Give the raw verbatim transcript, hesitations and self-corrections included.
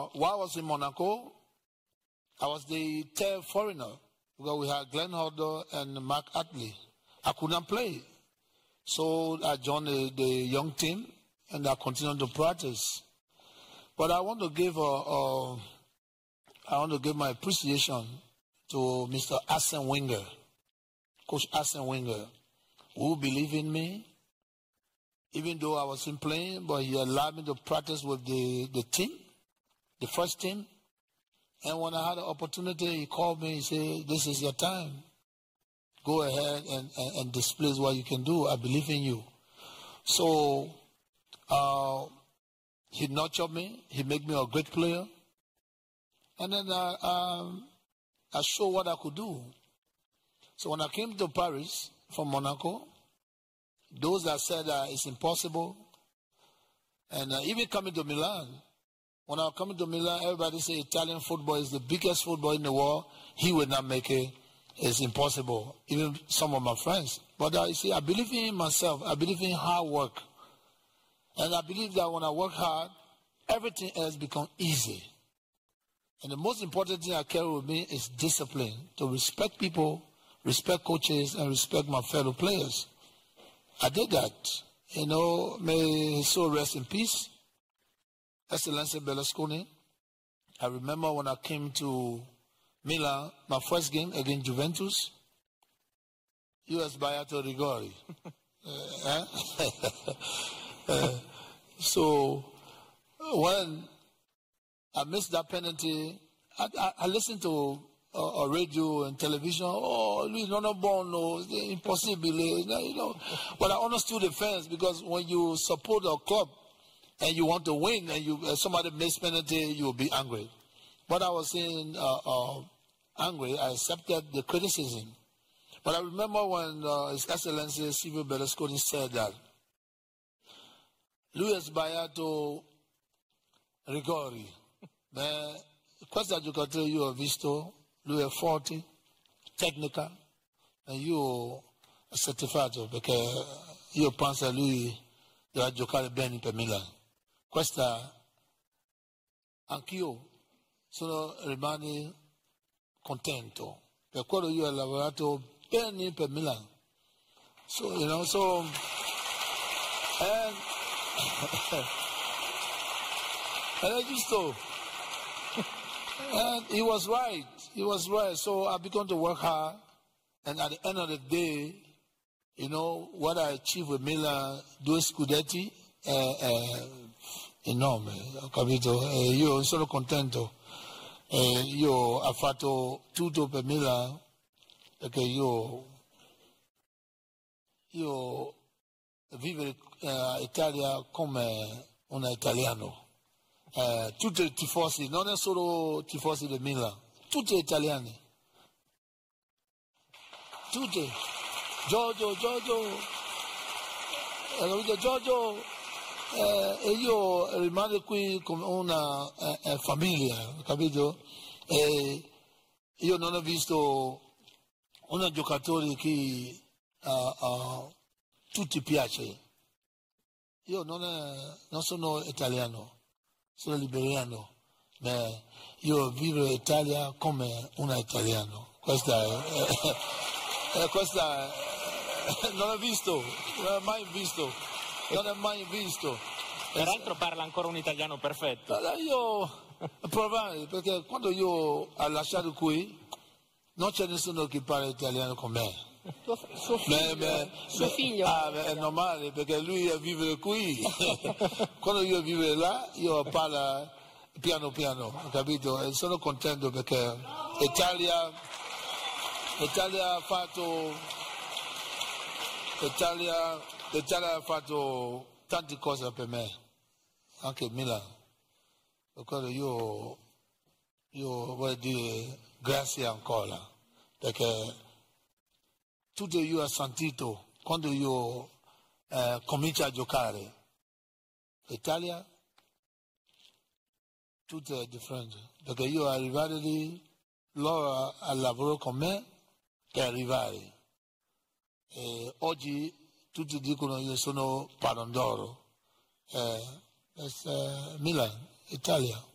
uh, while I was in Monaco, I was the third foreigner because we had Glenn Hoddle and Mark Atley. I could not play. So I joined the, the young team and I continued to practice. But I want to give a, a I want to give my appreciation to Mister Arsene Wenger, Coach Arsene Wenger, who believed in me, even though I wasn't playing, but he allowed me to practice with the, the team, the first team. And when I had the opportunity, he called me, he said, this is your time. Go ahead and, and, and display what you can do. I believe in you. So uh, he nurtured me. He made me a great player. And then uh, um, I showed what I could do. So when I came to Paris from Monaco, those that said uh, it's impossible, and uh, even coming to Milan, when I was coming to Milan, everybody say Italian football is the biggest football in the world. He would not make it. It's impossible. Even some of my friends. But uh, you see, I believe in myself. I believe in hard work. And I believe that when I work hard, everything else becomes easy. And the most important thing I carry with me is discipline. To respect people, respect coaches, and respect my fellow players. I did that. You know, may his soul rest in peace. Excellency Berlusconi. I remember when I came to Milan, my first game against Juventus, you was Bayato Rigori. uh, uh, so when I missed that penalty, I, I, I listened to a, a radio and television. Oh, Luis no bono, impossible, you know. But I understood the fans because when you support a club and you want to win, and you uh, somebody missed penalty, you will be angry. But I was saying. Uh, uh, angry, I accepted the criticism. But I remember when uh, His Excellency Silvio Berlusconi said that lui è sbagliato Rigori. Beh, questo giocatore io ho visto, lui è forte, tecnica, e io ho certificato perché io penso a lui deve giocare bene per Milan. Questa, anch'io sono rimane contento. Per quello io ho lavorato bene per Milan. So, you know, so, and, and I just thought, and he was right. He was right. So I began to work hard. And at the end of the day, you know, what I achieved with Milan, due scudetti, è, è enorme. Ho capito? E io sono contento. Eh, io ho fatto tutto per Milan perché io, io vivo in uh, Italia come un italiano. Eh, tutti i tifosi, non è solo tifosi del Milan, tutti italiani. Tutti. Giorgio, Giorgio, eh, Giorgio, eh, e io rimango qui come una eh, eh, famiglia, capito? E io non ho visto un giocatore che uh, uh, tutti piace. Io non, è, non sono italiano, sono liberiano, ma io vivo in Italia come un italiano. Questa è, eh, questa è, non ho visto, non ho mai visto, non ho mai visto. Peraltro parla ancora un italiano perfetto. Io provare, perché quando io ho lasciato qui non c'è nessuno che parla italiano con me. Tuo, suo figlio, beh, beh, suo beh, figlio ah, beh, è normale perché lui vive qui. Quando io vivo là io parlo piano piano, capito? E sono contento perché Italia, Italia ha fatto Italia, Italia ha fatto tante cose per me, anche Milan. Per quello io, io voglio dire grazie ancora, perché tutto io ho sentito quando io eh, comincio a giocare. L'Italia, tutto è differente, perché io arrivare lì, loro hanno lavorato con me per arrivare. E oggi tutti dicono io sono Pallon d'Oro. Eh, eh, Milan, Italia.